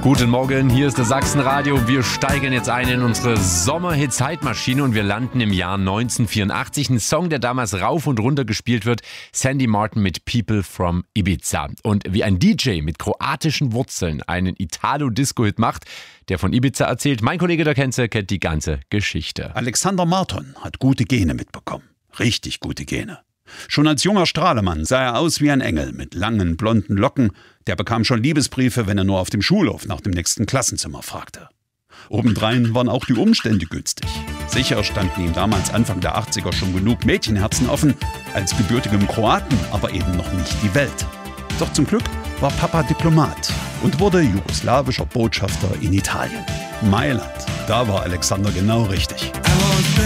Guten Morgen, hier ist das Sachsenradio. Wir steigen jetzt ein in unsere Sommerhit-Zeitmaschine und wir landen im Jahr 1984. Ein Song, der damals rauf und runter gespielt wird. Sandy Martin mit People from Ibiza. Und wie ein DJ mit kroatischen Wurzeln einen Italo-Disco-Hit macht, der von Ibiza erzählt, mein Kollege der Kenze kennt die ganze Geschichte. Alexander Marton hat gute Gene mitbekommen. Richtig gute Gene. Schon als junger Strahlemann sah er aus wie ein Engel mit langen, blonden Locken. Der bekam schon Liebesbriefe, wenn er nur auf dem Schulhof nach dem nächsten Klassenzimmer fragte. Obendrein waren auch die Umstände günstig. Sicher standen ihm damals Anfang der 80er schon genug Mädchenherzen offen, als gebürtigem Kroaten aber eben noch nicht die Welt. Doch zum Glück war Papa Diplomat und wurde jugoslawischer Botschafter in Italien. Mailand, da war Alexander genau richtig.